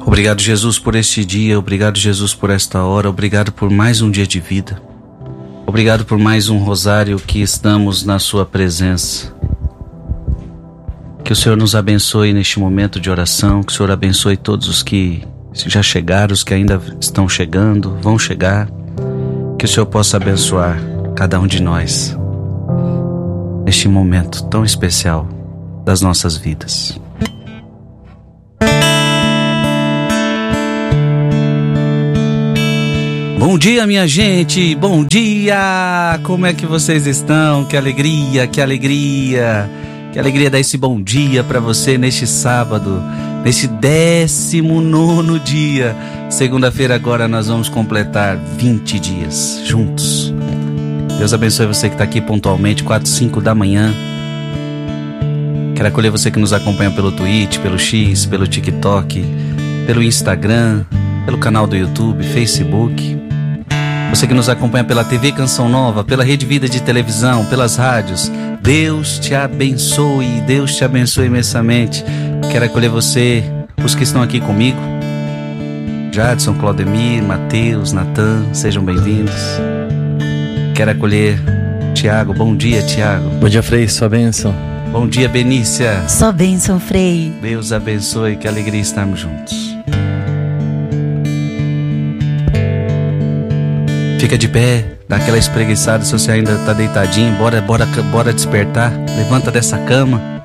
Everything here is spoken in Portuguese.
Obrigado, Jesus, por este dia. Obrigado, Jesus, por esta hora. Obrigado por mais um dia de vida. Obrigado por mais um rosário que estamos na sua presença. Que o Senhor nos abençoe neste momento de oração. Que o Senhor abençoe todos os que já chegaram, os que ainda estão chegando, vão chegar. Que o Senhor possa abençoar cada um de nós neste momento tão especial das nossas vidas. Bom dia, minha gente, bom dia! Como é que vocês estão? Que alegria, que alegria! Que alegria dar esse bom dia para você neste sábado, neste 19º dia. Segunda-feira agora nós vamos completar 20 dias juntos. Deus abençoe você que está aqui pontualmente, 4, 5 da manhã. Quero acolher você que nos acompanha pelo Twitch, pelo X, pelo TikTok, pelo Instagram, pelo canal do YouTube, Facebook. Você que nos acompanha pela TV Canção Nova, pela Rede Vida de televisão, pelas rádios. Deus te abençoe imensamente. Quero acolher você, os que estão aqui comigo. Jadson, Claudemir, Mateus, Natan, sejam bem-vindos. Quero acolher Tiago. Bom dia, Tiago. Bom dia, Frei, sua bênção. Bom dia, Benícia. Sua bênção, Frei. Deus abençoe, que alegria estarmos juntos. Fica de pé, dá aquela espreguiçada se você ainda está deitadinho. Bora despertar. Levanta dessa cama.